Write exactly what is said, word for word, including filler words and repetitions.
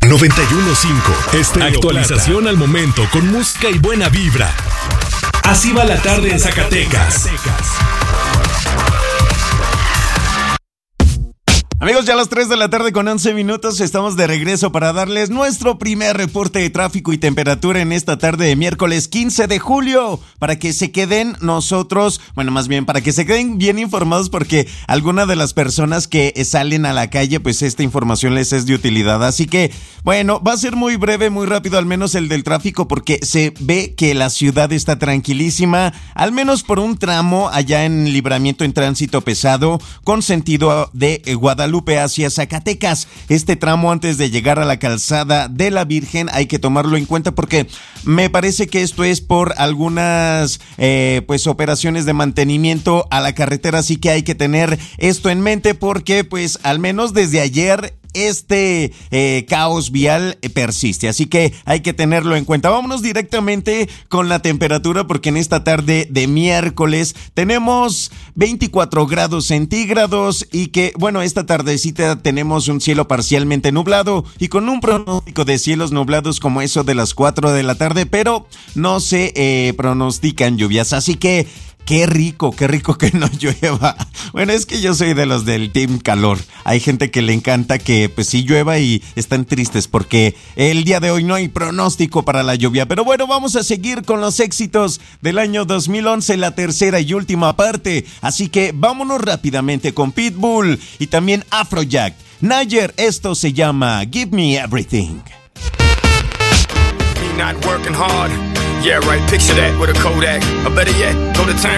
noventa y uno punto cinco. Actualización al momento con música y buena vibra. Así va la tarde en Zacatecas. Amigos, ya a las tres de la tarde con once minutos estamos de regreso para darles nuestro primer reporte de tráfico y temperatura en esta tarde de miércoles quince de julio, para que se queden nosotros, bueno, más bien para que se queden bien informados, porque algunas de las personas que salen a la calle, pues esta información les es de utilidad. Así que, bueno, va a ser muy breve, muy rápido, al menos el del tráfico, porque se ve que la ciudad está tranquilísima, al menos por un tramo allá en Libramiento en tránsito pesado, con sentido de Guadalupe hacia Zacatecas. Este tramo antes de llegar a la calzada de la Virgen hay que tomarlo en cuenta, porque me parece que esto es por algunas eh, pues operaciones de mantenimiento a la carretera, así que hay que tener esto en mente, porque pues al menos desde ayer este eh, caos vial eh, persiste, así que hay que tenerlo en cuenta. Vámonos directamente con la temperatura, porque en esta tarde de miércoles tenemos veinticuatro grados centígrados y que, bueno, esta tardecita tenemos un cielo parcialmente nublado y con un pronóstico de cielos nublados como eso de las cuatro de la tarde, pero no se eh, pronostican lluvias, así que qué rico, qué rico que no llueva. Bueno, es que yo soy de los del team calor. Hay gente que le encanta que pues sí llueva y están tristes porque el día de hoy no hay pronóstico para la lluvia. Pero bueno, vamos a seguir con los éxitos del año dos mil once, la tercera y última parte. Así que vámonos rápidamente con Pitbull y también Afrojack. Nayer, esto se llama Give Me Everything. Not working hard. Yeah, right, picture that with a Kodak. Or better yet, go to town.